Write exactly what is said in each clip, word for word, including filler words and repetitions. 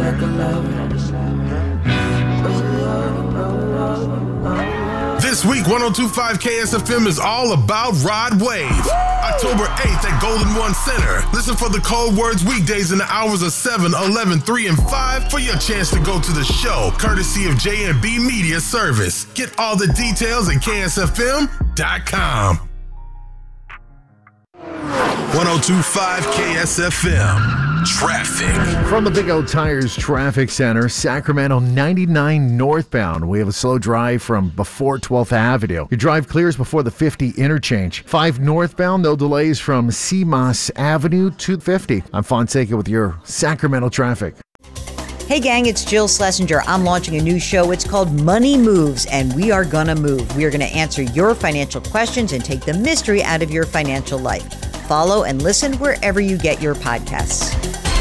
like a lover. This week, one oh two point five K S F M is all about Rod Wave. October eighth at Golden One Center. Listen for the Cold Words weekdays in the hours of seven, eleven, three, and five for your chance to go to the show, courtesy of J and B Media Service. Get all the details at K S F M dot com. one oh two point five K S F M. Traffic. From the Big O Tires Traffic Center, Sacramento ninety-nine northbound. We have a slow drive from before twelfth Avenue. Your drive clears before the fifty interchange. five northbound, no delays from C M O S Avenue to fifty. I'm Fonseca with your Sacramento traffic. Hey gang, it's Jill Schlesinger. I'm launching a new show. It's called Money Moves, and we are gonna move. We are gonna answer your financial questions and take the mystery out of your financial life. Follow and listen wherever you get your podcasts.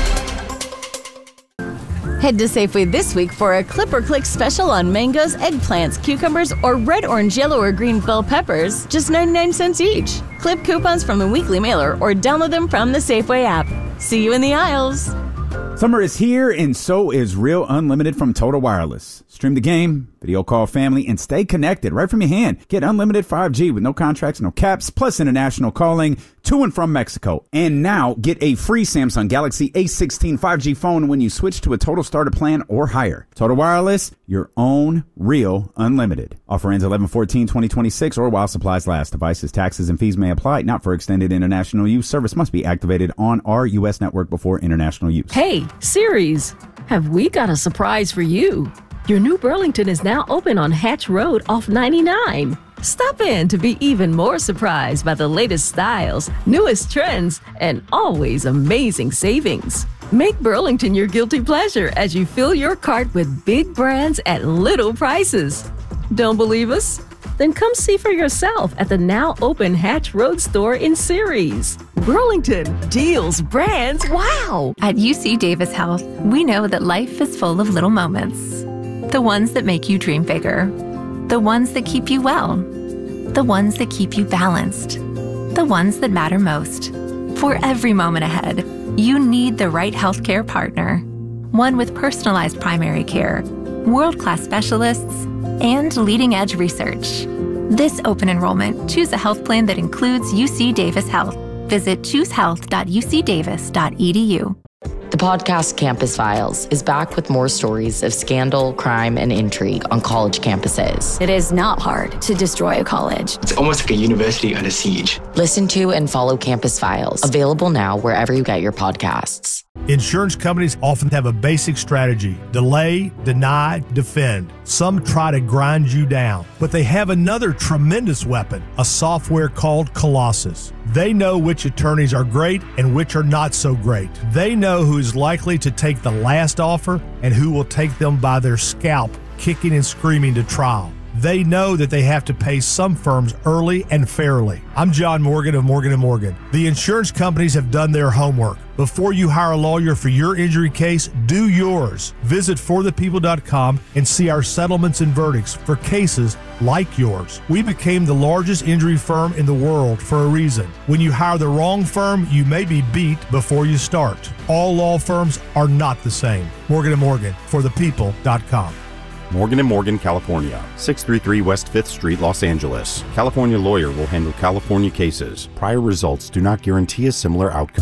Head to Safeway this week for a Clip or Click special on mangoes, eggplants, cucumbers, or red, orange, yellow, or green bell peppers, just ninety-nine cents each. Clip coupons from the weekly mailer or download them from the Safeway app. See you in the aisles. Summer is here, and so is Real Unlimited from Total Wireless. Stream the game, video call family, and stay connected right from your hand. Get unlimited five G with no contracts, no caps, plus international calling to and from Mexico. And now get a free Samsung Galaxy A sixteen five G phone when you switch to a Total Starter plan or higher. Total Wireless, your own Real Unlimited. Offer ends eleven fourteen twenty twenty-six or while supplies last. Devices, taxes, and fees may apply. Not for extended international use. Service must be activated on our U S network before international use. Hey, Series, have we got a surprise for you? Your new Burlington is now open on Hatch Road off ninety-nine. Stop in to be even more surprised by the latest styles, newest trends, and always amazing savings. Make Burlington your guilty pleasure as you fill your cart with big brands at little prices. Don't believe us? Then come see for yourself at the now open Hatch Road store in Ceres. Burlington, deals, brands, wow! At U C Davis Health, we know that life is full of little moments. The ones that make you dream bigger. The ones that keep you well. The ones that keep you balanced. The ones that matter most. For every moment ahead, you need the right healthcare partner. One with personalized primary care, world-class specialists, and leading-edge research. This open enrollment, choose a health plan that includes U C Davis Health. Visit choose health dot u c davis dot e d u. The podcast Campus Files is back with more stories of scandal, crime, and intrigue on college campuses. It is not hard to destroy a college. It's almost like a university under siege. Listen to and follow Campus Files, available now wherever you get your podcasts. Insurance companies often have a basic strategy: delay, deny, defend. Some try to grind you down, but they have another tremendous weapon, a software called Colossus. They know which attorneys are great and which are not so great. They know who is likely to take the last offer and who will take them by their scalp, kicking and screaming to trial. They know that they have to pay some firms early and fairly. I'm John Morgan of Morgan and Morgan. The insurance companies have done their homework. Before you hire a lawyer for your injury case, do yours. Visit for the people dot com and see our settlements and verdicts for cases like yours. We became the largest injury firm in the world for a reason. When you hire the wrong firm, you may be beat before you start. All law firms are not the same. Morgan and Morgan, for the people dot com. Morgan and Morgan, California, six thirty-three West fifth Street, Los Angeles. California lawyer will handle California cases. Prior results do not guarantee a similar outcome.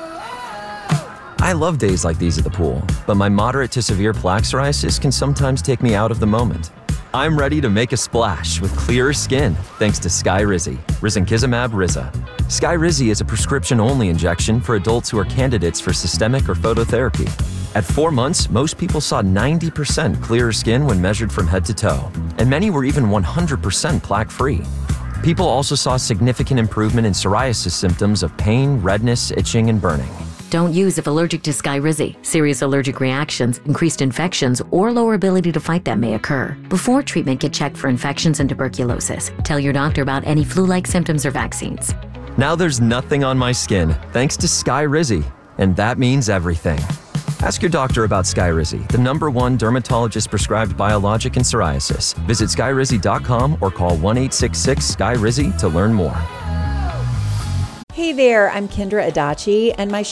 I love days like these at the pool, but my moderate to severe plaque psoriasis can sometimes take me out of the moment. I'm ready to make a splash with clearer skin thanks to Skyrizi, risankizumab Riza. Skyrizi is a prescription-only injection for adults who are candidates for systemic or phototherapy. At four months, most people saw ninety percent clearer skin when measured from head to toe, and many were even one hundred percent plaque-free. People also saw significant improvement in psoriasis symptoms of pain, redness, itching, and burning. Don't use if allergic to Skyrizi. Serious allergic reactions, increased infections, or lower ability to fight them may occur. Before treatment, get checked for infections and tuberculosis. Tell your doctor about any flu-like symptoms or vaccines. Now there's nothing on my skin thanks to Skyrizi, and that means everything. Ask your doctor about Skyrizi, the number one dermatologist-prescribed biologic in psoriasis. Visit skyrizi dot com or call one eight six six Sky Rizi to learn more. Hey there, I'm Kendra Adachi, and my